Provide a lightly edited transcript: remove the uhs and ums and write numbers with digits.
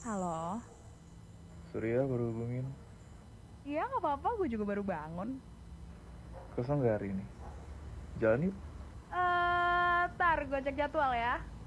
Halo. Surya baru hubungin. Iya nggak apa-apa, gue juga baru bangun. Kosong gak hari ini? Jalan yuk. Tar gue cek jadwal ya.